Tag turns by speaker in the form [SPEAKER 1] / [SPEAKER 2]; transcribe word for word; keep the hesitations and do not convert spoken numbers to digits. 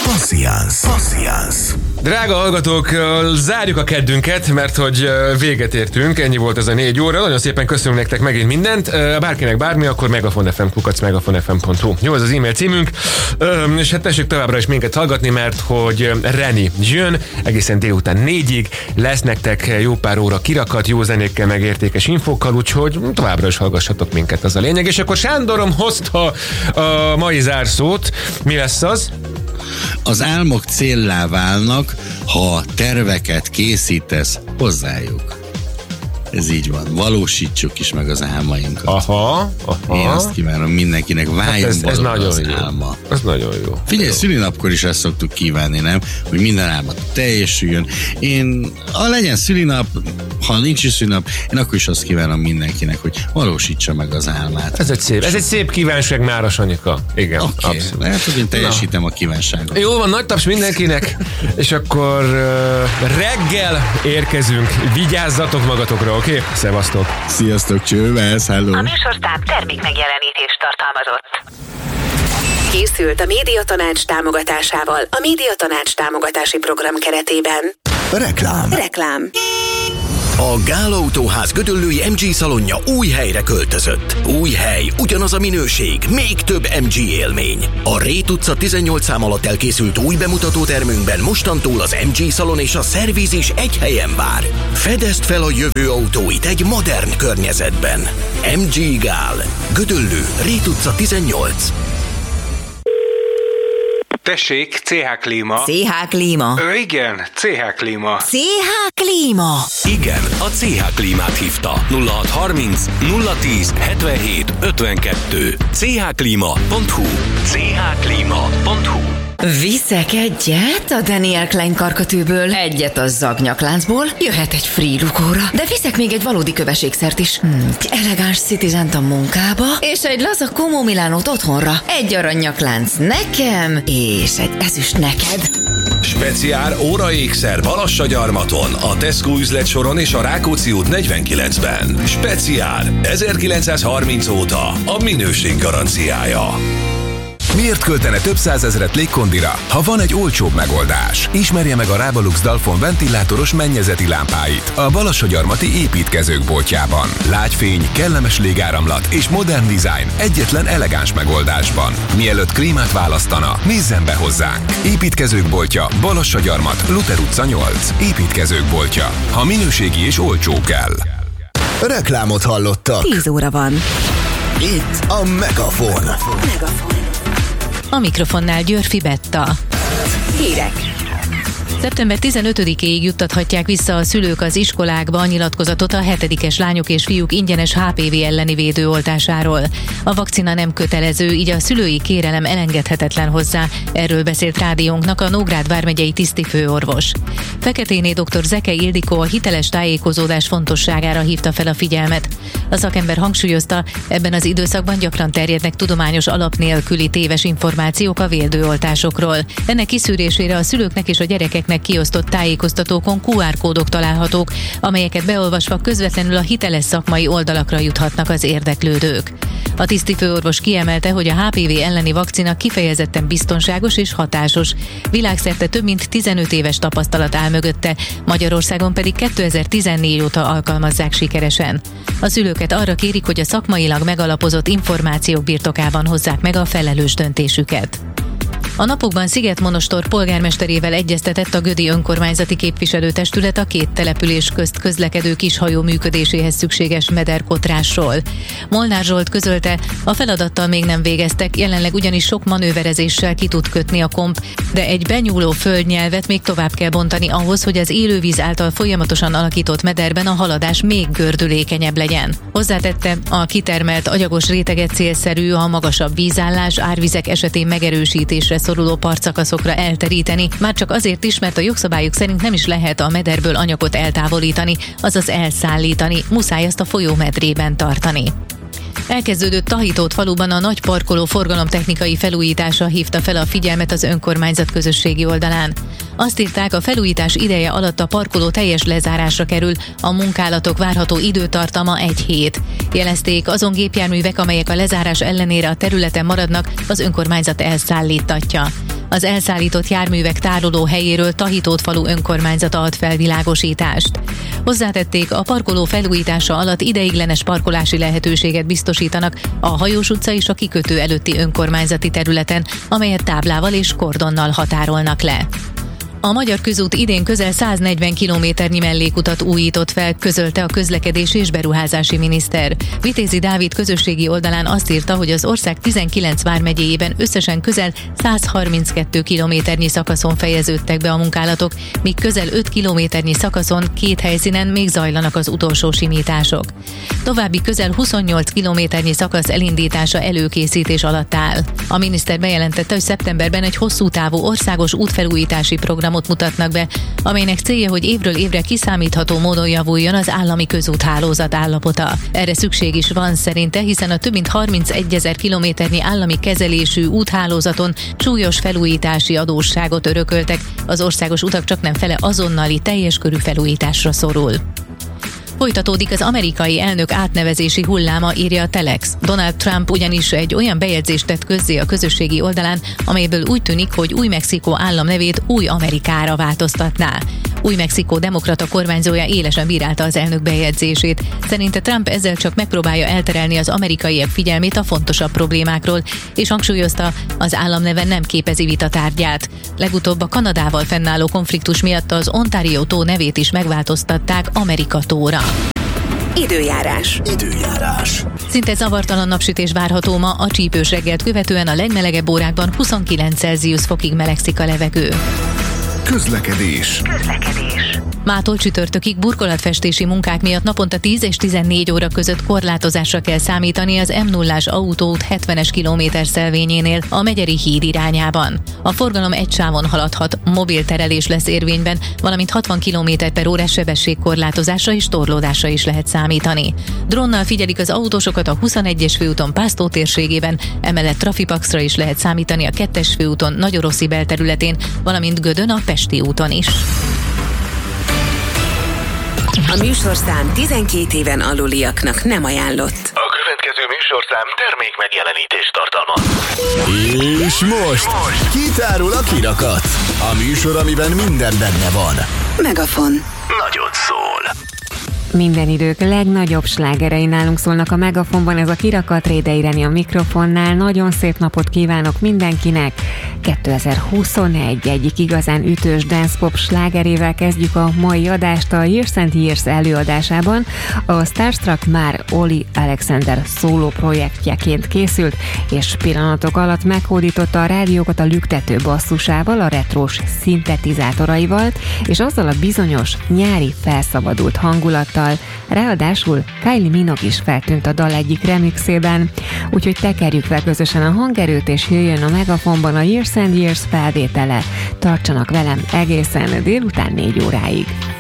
[SPEAKER 1] Passziánsz. Passziánsz.
[SPEAKER 2] Drága hallgatók, zárjuk a keddünket, mert hogy véget értünk, ennyi volt ez a négy óra. Nagyon szépen köszönünk nektek megint mindent. Bárkinek bármi, akkor megafon ef em kukac megafon ef em pont hu. Jó, ez az e-mail címünk. És hát tessék továbbra is minket hallgatni, mert hogy Reni jön egészen délután négyig. Lesz nektek jó pár óra kirakat, jó zenékkel, meg értékes infókkal, úgyhogy továbbra is hallgassatok minket, az a lényeg. És akkor Sándorom hozta a mai zárszót. Mi lesz az?
[SPEAKER 3] Az álmok céllá válnak, ha terveket készítesz hozzájuk. Ez így van. Valósítsuk is meg az álmainkat.
[SPEAKER 2] Aha, aha.
[SPEAKER 3] Én azt kívánom mindenkinek, váljon hát ez, ez nagyon az
[SPEAKER 2] jó.
[SPEAKER 3] álma.
[SPEAKER 2] Ez nagyon jó.
[SPEAKER 3] Figyelj, szülinapkor is ezt szoktuk kívánni, nem? Hogy minden álmat teljesüljön. Én, ha legyen szülinap, ha nincs is szülinap, én akkor is azt kívánom mindenkinek, hogy valósítsa meg az álmát.
[SPEAKER 2] Ez egy szép, ez egy szép kívánság, Máros Anyika. Igen,
[SPEAKER 3] okay. Abszolút. Lehet, hogy én teljesítem Na. a kívánságot.
[SPEAKER 2] Jó van, nagy taps mindenkinek, és akkor uh, reggel érkezünk. Vigyázzatok magatokra, oké? Okay? Szevasztok!
[SPEAKER 3] Sziasztok, csővesz, hello!
[SPEAKER 4] A műsorszám termék megjelenítést tartalmazott.
[SPEAKER 5] Készült a Médiatanács támogatásával a Médiatanács támogatási program keretében.
[SPEAKER 1] Reklám.
[SPEAKER 5] Reklám.
[SPEAKER 1] A Gál Autóház gödöllői em gé szalonja új helyre költözött. Új hely, ugyanaz a minőség, még több em gé élmény. A Rét utca tizennyolc szám alatt elkészült új bemutatótermünkben mostantól az em gé szalon és a szerviz is egy helyen vár. Fedezd fel a jövő autóit egy modern környezetben. em gé Gál. Gödöllő, Rét utca tizennyolc.
[SPEAKER 6] Tessék, cé há Klíma.
[SPEAKER 7] cé há Klíma.
[SPEAKER 6] Ö, igen, cé há Klíma.
[SPEAKER 7] cé há Klíma.
[SPEAKER 1] Igen, a cé há Klímát hívta. nulla hat harminc nulla tíz hetvenhét ötvenkettő. cé há klíma pont hu. cé há klíma pont hu.
[SPEAKER 7] Viszek egyet a Daniel Klein karkötőből, egyet a Zagnyak-láncból, jöhet egy free lukóra, de viszek még egy valódi köveségszert is. Hmm, elegáns Citizent a munkába, és egy laza Como Milánót otthonra. Egy aranyaklánc nekem, és egy ezüst neked.
[SPEAKER 8] Speciál óraékszer Balassagyarmaton, a Tesco üzletsoron és a Rákóczi út negyvenkilencben. Speciál ezerkilencszázharminc óta a minőség garanciája.
[SPEAKER 9] Miért költene több százezret légkondira, ha van egy olcsóbb megoldás? Ismerje meg a Rábalux Dalfon ventilátoros mennyezeti lámpáit a Balassagyarmati építkezők boltjában. Lágyfény, kellemes légáramlat és modern dizájn egyetlen elegáns megoldásban. Mielőtt klímát választana, nézzen be hozzánk. Építkezők boltja, Balassagyarmat, Luther utca nyolc. Építkezők boltja. Ha minőségi és olcsó kell.
[SPEAKER 1] Reklámot hallottak.
[SPEAKER 5] tíz óra van.
[SPEAKER 1] Itt a Megafon.
[SPEAKER 5] Megafon.
[SPEAKER 10] A mikrofonnál Györfi Betta.
[SPEAKER 5] Hírek.
[SPEAKER 10] szeptember tizenötödikéig juttathatják vissza a szülők az iskolákba a nyilatkozatot a hetedikes lányok és fiúk ingyenes há pé vé elleni védőoltásáról. A vakcina nem kötelező, így a szülői kérelem elengedhetetlen hozzá. Erről beszélt rádiónknak a Nógrád vármegyei tisztifőorvos. Feketéné dr. Zeke Ildikó a hiteles tájékozódás fontosságára hívta fel a figyelmet. A szakember hangsúlyozta, ebben az időszakban gyakran terjednek tudományos alap nélküli téves információk a védőoltásokról. Ennek kiszűrésére a szülőknek és a gyerekeknek kiosztott tájékoztatókon kú ár kódok találhatók, amelyeket beolvasva közvetlenül a hiteles szakmai oldalakra juthatnak az érdeklődők. A tisztifőorvos kiemelte, hogy a há pé vé elleni vakcina kifejezetten biztonságos és hatásos. Világszerte több mint tizenöt éves tapasztalat áll mögötte, Magyarországon pedig kétezer-tizennégy óta alkalmazzák sikeresen. A szülőket arra kérik, hogy a szakmailag megalapozott információk birtokában hozzák meg a felelős döntésüket. A napokban Szigetmonostor polgármesterével egyeztetett a gödi önkormányzati képviselőtestület a két település közt közlekedő kishajó működéséhez szükséges mederkotrásról. Molnár Zsolt közölte, a feladattal még nem végeztek, jelenleg ugyanis sok manőverezéssel ki tud kötni a komp, de egy benyúló földnyelvet még tovább kell bontani ahhoz, hogy az élővíz által folyamatosan alakított mederben a haladás még gördülékenyebb legyen. Hozzátette, a kitermelt agyagos réteget célszerű a magasabb vízállás, árvizek esetén megerősítésre szoruló partszakaszokra elteríteni, már csak azért is, mert a jogszabályok szerint nem is lehet a mederből anyagot eltávolítani, azaz elszállítani, muszáj azt a folyó medrében tartani. Elkezdődött Tahitót faluban a nagy parkoló forgalomtechnikai felújítása hívta fel a figyelmet az önkormányzat közösségi oldalán. Azt írták, a felújítás ideje alatt a parkoló teljes lezárásra kerül, a munkálatok várható időtartama egy hét. Jelezték, azon gépjárművek, amelyek a lezárás ellenére a területen maradnak, az önkormányzat elszállítatja. Az elszállított járművek tároló helyéről Tahitót falu önkormányzata ad felvilágosítást. Hozzátették, a parkoló felújítása alatt ideiglenes parkolási lehetőséget biztosítanak a Hajós utca és a kikötő előtti önkormányzati területen, amelyet táblával és kordonnal határolnak le. A Magyar Közút idén közel száznegyven kilométernyi mellékutat újított fel, közölte a közlekedési és beruházási miniszter. Vitézi Dávid közösségi oldalán azt írta, hogy az ország tizenkilenc vármegyéjében összesen közel százharminckettő kilométernyi szakaszon fejeződtek be a munkálatok, míg közel öt kilométernyi szakaszon két helyszínen még zajlanak az utolsó simítások. További közel huszonnyolc kilométernyi szakasz elindítása előkészítés alatt áll. A miniszter bejelentette, hogy szeptemberben egy hosszú távú országos útfelújítási program mutatnak be, amelynek célja, hogy évről évre kiszámítható módon javuljon az állami közúthálózat állapota. Erre szükség is van szerinte, hiszen a több mint harmincegyezer kilométernyi állami kezelésű úthálózaton súlyos felújítási adósságot örököltek, az országos utak csaknem fele azonnali teljes körű felújításra szorul. Folytatódik az amerikai elnök átnevezési hulláma, írja a Telex. Donald Trump ugyanis egy olyan bejegyzést tett közzé a közösségi oldalán, amelyből úgy tűnik, hogy Új-Mexikó államnevét Új Amerikára változtatná. Új-Mexikó demokrata kormányzója élesen bírálta az elnök bejegyzését. Szerinte Trump ezzel csak megpróbálja elterelni az amerikaiak figyelmét a fontosabb problémákról, és hangsúlyozta, az államneve nem képezi vita tárgyát. Legutóbb a Kanadával fennálló konfliktus miatt az Ontario tó nevét is megváltoztatták Amerika tóra.
[SPEAKER 5] Időjárás.
[SPEAKER 9] Időjárás.
[SPEAKER 10] Szinte zavartalan napsütés várható ma, a csípős reggelt követően a legmelegebb órákban huszonkilenc Celsius fokig melegszik a levegő.
[SPEAKER 9] Közlekedés.
[SPEAKER 4] Közlekedés.
[SPEAKER 10] Mától csütörtökig burkolatfestési munkák miatt naponta tíz és tizennégy óra között korlátozásra kell számítani az M nullás autóút hetvenes kilométer szelvényénél a Megyeri híd irányában. A forgalom egy sávon haladhat, mobil terelés lesz érvényben, valamint hatvan kilométer per órás sebességkorlátozásra és torlódásra is lehet számítani. Drónnal figyelik az autósokat a huszonegyes főúton Pásztó térségében, emellett trafipaxra is lehet számítani a kettes főúton Nagyorosszi belterületén, valamint Gödön a Pesti úton is.
[SPEAKER 5] A műsorszám tizenkét éven aluliaknak nem ajánlott.
[SPEAKER 8] A következő műsorszám termék megjelenítést tartalmaz.
[SPEAKER 9] És most kitárul a kirakat. A műsor, amiben minden benne van.
[SPEAKER 5] Megafon.
[SPEAKER 8] Nagyot szól.
[SPEAKER 11] Minden idők legnagyobb slágerei nálunk szólnak a Megafonban, ez a kirakat, Rédei Reni a mikrofonnál. Nagyon szép napot kívánok mindenkinek! kétezer-huszonegy egyik igazán ütős dance-pop slágerével kezdjük a mai adást. A Years and Years előadásában a Starstruck már Oli Alexander szóló projektjeként készült, és pillanatok alatt meghódította a rádiókat a lüktető basszusával, a retrós szintetizátoraival, és azzal a bizonyos nyári felszabadult hangulattal. Ráadásul Kylie Minogue is feltűnt a dal egyik remixében, úgyhogy tekerjük fel közösen a hangerőt, és jöjjön a Megafonban a Years and Years felvétele. Tartsanak velem egészen délután négy óráig.